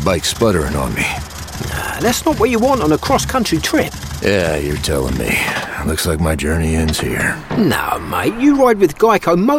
bike sputtering on me. That's not what you want on a cross-country trip. Yeah, you're telling me. Looks like my journey ends here. No, mate, you ride with Geico